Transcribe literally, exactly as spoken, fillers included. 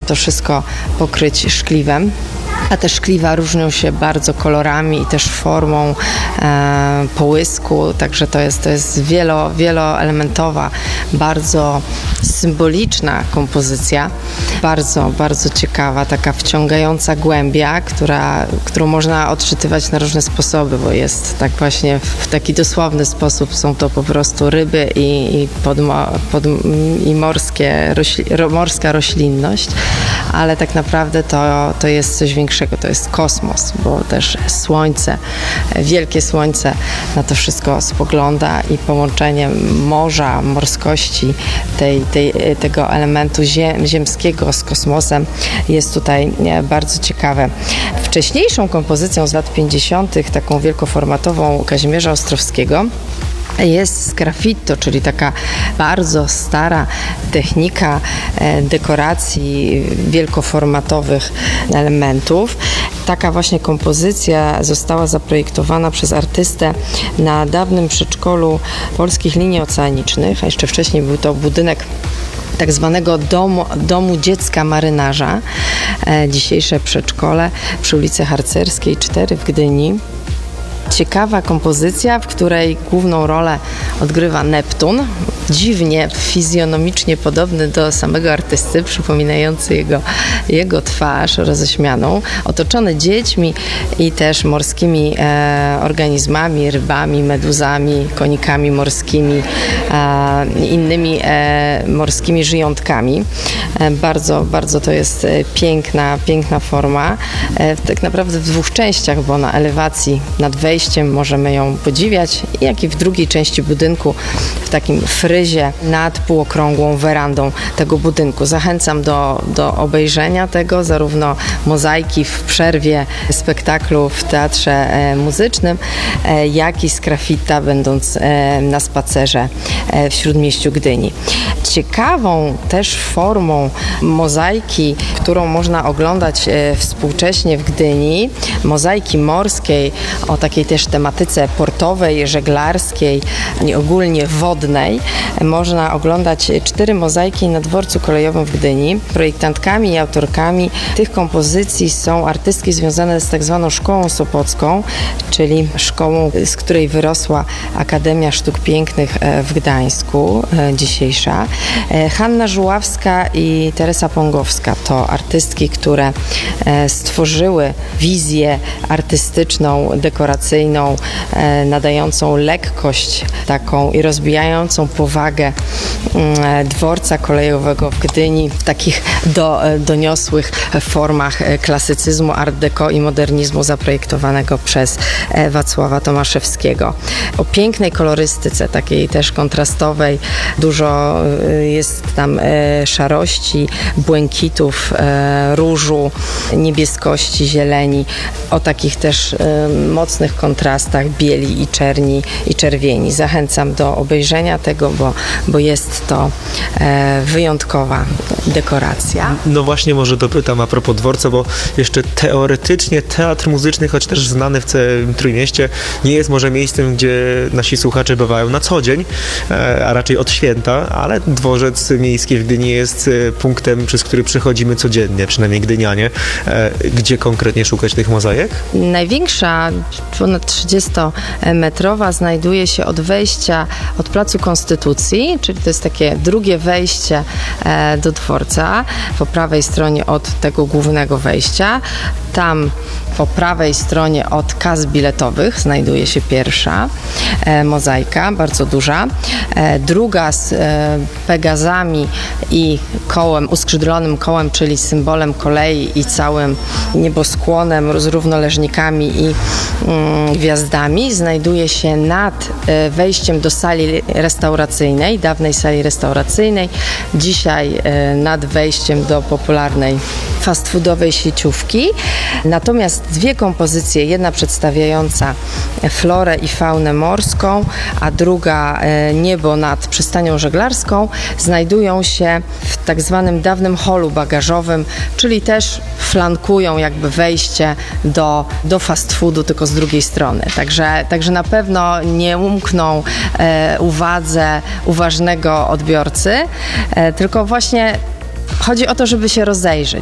to wszystko pokryć szkliwem. A te szkliwa różnią się bardzo kolorami i też formą e, połysku, także to jest, to jest wielo, wieloelementowa, bardzo symboliczna kompozycja, bardzo, bardzo ciekawa, taka wciągająca głębia, która, którą można odczytywać na różne sposoby, bo jest tak właśnie w taki dosłowny sposób, są to po prostu ryby i, i, podmo, pod, i morskie, rośli, ro, morska roślinność, ale tak naprawdę to, to jest coś większego, to jest kosmos, bo też słońce, wielkie słońce na to wszystko spogląda i połączenie morza, morskości, tej, tej, tego elementu ziem, ziemskiego z kosmosem jest tutaj bardzo ciekawe. Wcześniejszą kompozycją z lat pięćdziesiątych, taką wielkoformatową Kazimierza Ostrowskiego, jest sgraffito, czyli taka bardzo stara technika dekoracji wielkoformatowych elementów. Taka właśnie kompozycja została zaprojektowana przez artystę na dawnym przedszkolu Polskich Linii Oceanicznych, a jeszcze wcześniej był to budynek tak zwanego domu, domu dziecka marynarza, e, dzisiejsze przedszkole przy ulicy Harcerskiej cztery w Gdyni. Ciekawa kompozycja, w której główną rolę odgrywa Neptun, dziwnie fizjonomicznie podobny do samego artysty, przypominający jego, jego twarz roześmianą, otoczony dziećmi i też morskimi e, organizmami, rybami, meduzami, konikami morskimi e, i innymi e, morskimi żyjątkami. E, bardzo, bardzo to jest piękna, piękna forma. E, tak naprawdę w dwóch częściach, bo na elewacji nad wejściem możemy ją podziwiać, jak i w drugiej części budynku w takim fryzie nad półokrągłą werandą tego budynku. Zachęcam do, do obejrzenia tego, zarówno mozaiki w przerwie spektaklu w teatrze e, muzycznym, e, jak i sgraffita będąc e, na spacerze e, w śródmieściu Gdyni. Ciekawą też formą mozaiki, którą można oglądać e, współcześnie w Gdyni, mozaiki morskiej o takiej też tematyce portowej, żeglarskiej i ogólnie wodnej, można oglądać cztery mozaiki na dworcu kolejowym w Gdyni. Projektantkami i autorkami tych kompozycji są artystki związane z tak zwaną Szkołą Sopocką, czyli szkołą, z której wyrosła Akademia Sztuk Pięknych w Gdańsku, dzisiejsza. Hanna Żuławska i Teresa Pongowska to artystki, które stworzyły wizję artystyczną, dekoracyjną, nadającą lekkość taką i rozbijającą powagę dworca kolejowego w Gdyni w takich do, doniosłych formach klasycyzmu, art deco i modernizmu zaprojektowanego przez Wacława Tomaszewskiego. O pięknej kolorystyce, takiej też kontrastowej, dużo jest tam szarości, błękitów, różu, niebieskości, zieleni, o takich też mocnych kontrastach bieli i czerni i czerwieni. Zachęcam do obejrzenia tego, bo, bo jest to e, wyjątkowa dekoracja. No właśnie, może dopytam a propos dworca, bo jeszcze teoretycznie teatr muzyczny, choć też znany w całym Trójmieście, nie jest może miejscem, gdzie nasi słuchacze bywają na co dzień, e, a raczej od święta, ale dworzec miejski w Gdyni jest punktem, przez który przechodzimy codziennie, przynajmniej gdynianie. E, gdzie konkretnie szukać tych mozaik? Największa, ponad trzydziestometrowa, znajduje się od wejścia od Placu Konstytucji, czyli to jest takie drugie wejście e, do dworca, po prawej stronie od tego głównego wejścia. Tam po prawej stronie od kas biletowych znajduje się pierwsza e, mozaika, bardzo duża. E, druga z e, Pegazami i kołem, uskrzydlonym kołem, czyli symbolem kolei i całym nieboskłonem z równoleżnikami i mm, gwiazdami, znajduje się nad e, wejściem do sali restauracyjnej, dawnej sali restauracyjnej, dzisiaj e, nad wejściem do popularnej fast foodowej sieciówki. Natomiast dwie kompozycje, jedna przedstawiająca florę i faunę morską, a druga e, niebo nad przystanią żeglarską, znajdują się w tak zwanym dawnym holu bagażowym, czyli też flankują jakby wejście do, do fast foodu, tylko z drugiej strony. Także, także na pewno nie umkną e, uwadze uważnego odbiorcy, e, tylko właśnie chodzi o to, żeby się rozejrzeć.